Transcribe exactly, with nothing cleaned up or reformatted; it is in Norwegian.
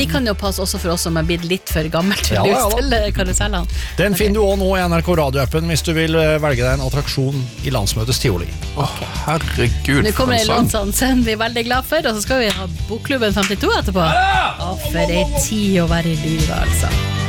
Vi kan jo passe også for oss som er blitt litt for gammelt til Ja, ja, da. til karusellene. Den finner du også nå i N R K radioappen hvis du vil eh, velge deg en attraksjon i landsmøtets tivoli. Åh, herregud, Nå kommer det for en en sang. låtsansen vi er veldig glad for, og så skal vi ha Bokklubben femtito etterpå. Å, for ei tid å være i livet, altså.